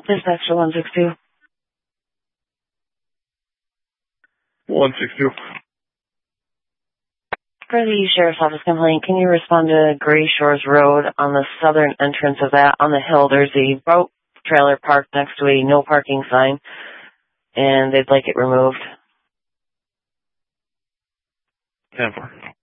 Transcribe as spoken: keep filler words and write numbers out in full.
Dispatch to one six two. one six two. For the Sheriff's Office complaint, can you respond to Gray Shores Road on the southern entrance of that? On the hill, there's a boat trailer parked next to a no parking sign, and they'd like it removed. ten four.